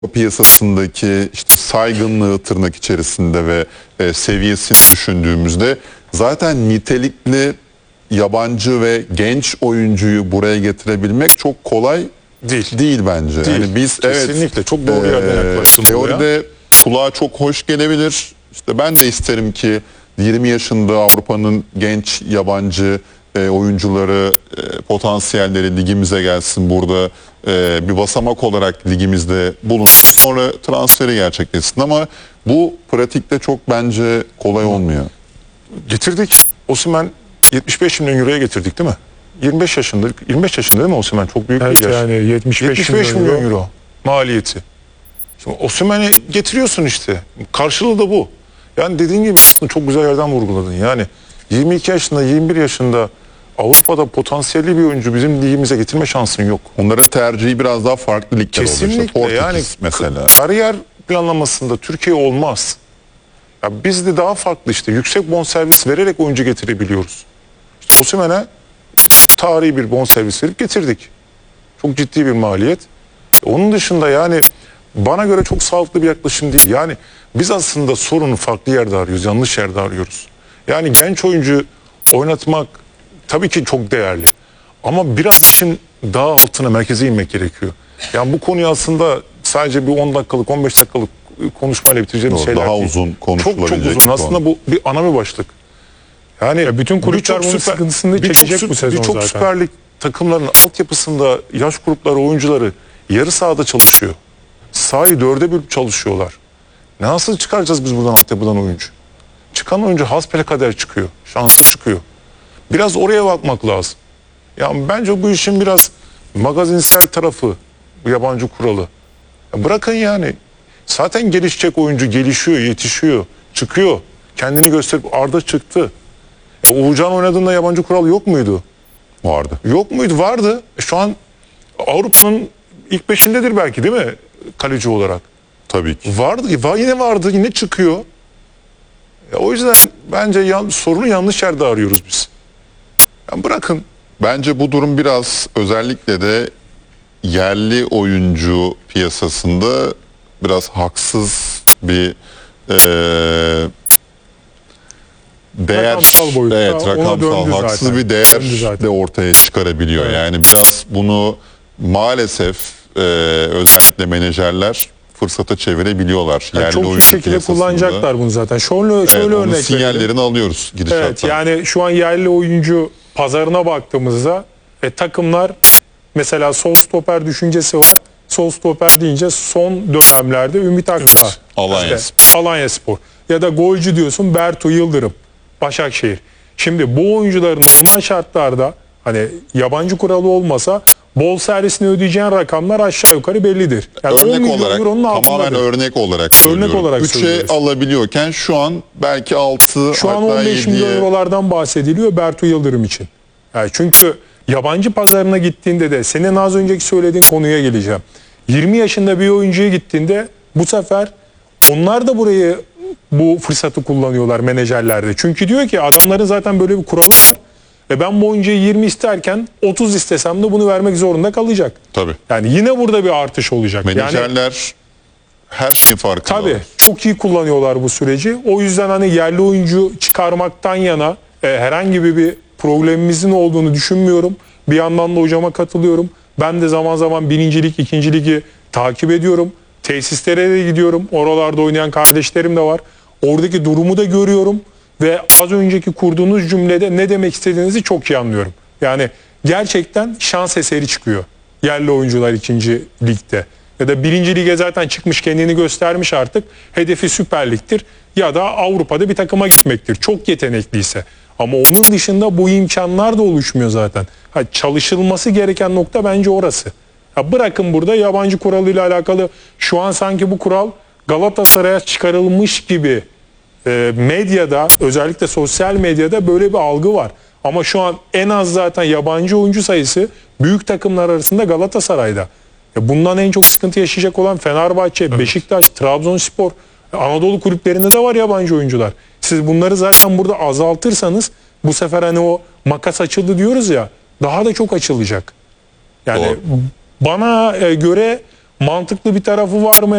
piyasasındaki işte saygınlığı tırnak içerisinde ve seviyesini düşündüğümüzde zaten nitelikli yabancı ve genç oyuncuyu buraya getirebilmek çok kolay değil bence. Değil. Yani biz kesinlikle çok doğru yerden yaklaştım. Teoride kulağa çok hoş gelebilir. İşte ben de isterim ki 20 yaşında Avrupa'nın genç yabancı oyuncuları, potansiyelleri ligimize gelsin, burada bir basamak olarak ligimizde bulunsun, sonra transferi gerçekleşsin, ama bu pratikte çok bence kolay olmuyor. Getirdik. Osimhen 75 milyon euroya getirdik değil mi? 25 yaşında değil mi Osimhen? Çok büyük bir yaş. Yani 75 milyon euro maliyeti. Şimdi Osimhen'i getiriyorsun işte. Karşılığı da bu. Yani dediğin gibi aslında çok güzel yerden vurguladın. Yani 22 yaşında, 21 yaşında Avrupa'da potansiyelli bir oyuncu bizim ligimize getirme şansın yok. Onların tercihi biraz daha farklı ligler oluyor. Kesinlikle İşte Portekiz yani mesela. Kariyer planlamasında Türkiye olmaz. Ya biz de daha farklı işte yüksek bonservis vererek oyuncu getirebiliyoruz. İşte Osimhen'e tarihi bir bonservis verip getirdik. Çok ciddi bir maliyet. Onun dışında yani bana göre çok sağlıklı bir yaklaşım değil. Yani biz aslında sorunu farklı yerde arıyoruz, yanlış yerde arıyoruz. Yani genç oyuncu oynatmak tabii ki çok değerli. Ama biraz için daha altına, merkeze inmek gerekiyor. Yani bu konuyu aslında sadece bir 10 dakikalık, 15 dakikalık konuşmayla bitireceğimiz şeyler daha değil. uzun konuşulabilecek. Çok uzun. Aslında bu bir ana bir başlık. Yani ya bütün kulüpler bunun sıkıntısını çekecek bu sezon Birçok zaten. Süper Lig takımlarının altyapısında yaş grupları, oyuncuları yarı sahada çalışıyor. Sahayı 4'e bölüp çalışıyorlar. Nasıl çıkaracağız biz buradan altyapıdan oyuncu? Çıkan oyuncu hasbelkader çıkıyor. Şanslı çıkıyor. Biraz oraya bakmak lazım. Yani bence bu işin biraz magazinsel tarafı, bu yabancı kuralı. Ya bırakın yani. Zaten gelişecek oyuncu gelişiyor, yetişiyor, çıkıyor. Kendini gösterip Arda çıktı. Uğurcan oynadığında yabancı kural yok muydu? Vardı. Yok muydu? Vardı. Şu an Avrupa'nın ilk 5'indedir belki değil mi? Kaleci olarak. Tabii ki. Vardı. Yine vardı. Yine çıkıyor. O yüzden bence sorunu yanlış yerde arıyoruz biz. Yani bırakın. Bence bu durum biraz özellikle de yerli oyuncu piyasasında biraz haksız bir değer, rakamsal boyutta, evet, rakamsal haksız zaten. bir değer de ortaya çıkarabiliyor. Evet. Yani biraz bunu maalesef özellikle menajerler fırsata çevirebiliyorlar. Yani çok iyi şekilde kullanacaklar bunu zaten. Şöyle örnek sinyallerini verelim. alıyoruz gidişattan. Evet, yani şu an yerli oyuncu pazarına baktığımızda takımlar mesela sol stoper düşüncesi var. Sol stoper deyince son dönemlerde Ümit Akdağ, Alanyaspor ya da golcü diyorsun Bertu Yıldırım, Başakşehir. Şimdi bu oyuncuların normal şartlarda hani yabancı kuralı olmasa bol servisini ödeyeceğin rakamlar aşağı yukarı bellidir. Yani örnek olarak, tamamen örnek olarak söylüyorum. 3'e alabiliyorken şu an belki 6, şu an 15 milyon eurolardan bahsediliyor Bertu Yıldırım için. Yani çünkü yabancı pazarına gittiğinde de senin az önceki söylediğin konuya geleceğim. 20 yaşında bir oyuncuya gittiğinde bu sefer onlar da bu fırsatı kullanıyorlar menajerlerde. Çünkü diyor ki adamların zaten böyle bir kuralı var. Ben bu oyuncuya 20 isterken 30 istesem de bunu vermek zorunda kalacak. Tabii. Yani yine burada bir artış olacak. Menajerler her şeyin farkında. Tabii. Çok iyi kullanıyorlar bu süreci. O yüzden hani yerli oyuncu çıkarmaktan yana herhangi bir problemimizin olduğunu düşünmüyorum. Bir yandan da hocama katılıyorum. Ben de zaman zaman 1. lig, 2. ligi takip ediyorum. Tesislere de gidiyorum. Oralarda oynayan kardeşlerim de var. Oradaki durumu da görüyorum. Ve az önceki kurduğunuz cümlede ne demek istediğinizi çok iyi anlıyorum. Yani gerçekten şans eseri çıkıyor yerli oyuncular 2. ligde. Ya da 1. lige zaten çıkmış, kendini göstermiş artık. Hedefi Süper Lig'dir ya da Avrupa'da bir takıma gitmektir. Çok yetenekliyse. Ama onun dışında bu imkanlar da oluşmuyor zaten. Çalışılması gereken nokta bence orası. Bırakın burada yabancı kuralıyla alakalı şu an sanki bu kural Galatasaray'a çıkarılmış gibi medyada, özellikle sosyal medyada böyle bir algı var. Ama şu an en az zaten yabancı oyuncu sayısı büyük takımlar arasında Galatasaray'da. Bundan en çok sıkıntı yaşayacak olan Fenerbahçe, evet, Beşiktaş, Trabzonspor, Anadolu kulüplerinde de var yabancı oyuncular. Siz bunları zaten burada azaltırsanız bu sefer hani o makas açıldı diyoruz ya, daha da çok açılacak. Yani bana göre mantıklı bir tarafı var mı?